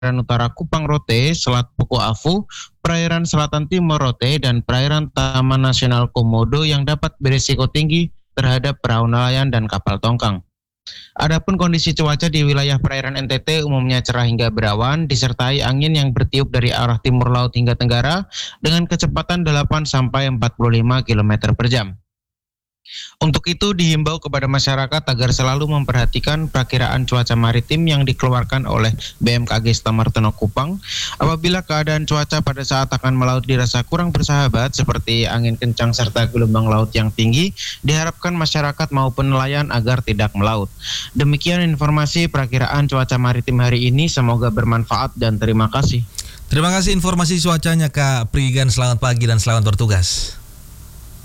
perairan utara Kupang Rote, Selat Poko Afu, perairan selatan timur Rote, dan perairan Taman Nasional Komodo yang dapat berisiko tinggi terhadap perahu nelayan dan kapal tongkang. Adapun kondisi cuaca di wilayah perairan NTT umumnya cerah hingga berawan, disertai angin yang bertiup dari arah timur laut hingga tenggara dengan kecepatan 8 sampai 45 km per jam. Untuk itu dihimbau kepada masyarakat agar selalu memperhatikan perakiraan cuaca maritim yang dikeluarkan oleh BMKG Stamartono Kupang. Apabila keadaan cuaca pada saat akan melaut dirasa kurang bersahabat seperti angin kencang serta gelombang laut yang tinggi, diharapkan masyarakat maupun nelayan agar tidak melaut. Demikian informasi perakiraan cuaca maritim hari ini, semoga bermanfaat dan terima kasih. Terima kasih informasi cuacanya Kak Prigan, selamat pagi dan selamat bertugas.